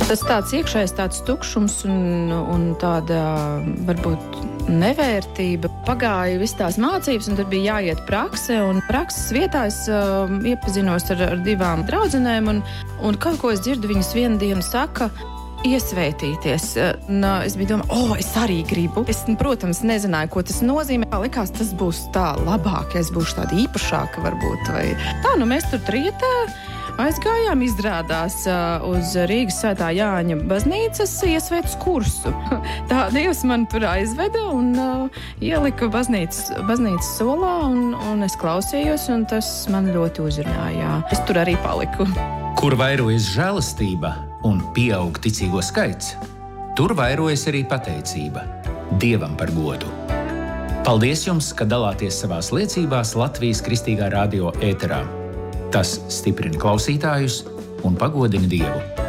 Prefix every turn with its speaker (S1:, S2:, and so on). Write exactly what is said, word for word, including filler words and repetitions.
S1: Tas tāds iekšējs tāds tukšums un, un tāda varbūt nevērtība. Pagāja viss tās mācības, un tad bija jāiet prakse, un prakses vietā es uh, iepazinos ar, ar divām draudzenēm, un, un kaut ko es dzirdu, viņas vienu dienu saka, iesvētīties. Un, uh, es biju domā, o, es arī gribu. Es, protams, nezināju, ko tas nozīmē. Likās, tas būs tā labāk, ja es būšu tāda īpašāka varbūt. Vai... Tā, nu mēs tur trietā aizgājām, izrādās uh, uz Rīgas Svētā Jāņa baznīcas iesvētas kursu. Tā Dievs man tur aizveda un uh, ielika baznīcas, baznīcas solā, un, un es klausījos, un tas man ļoti uzrunāja. Es tur arī paliku.
S2: Kur vairojas žēlastība un pieaug ticīgo skaits, tur vairojas arī pateicība Dievam par godu. Paldies jums, ka dalāties savās liecībās Latvijas Kristīgā radio ēterā. Tas stiprina klausītājus un pagodina Dievu.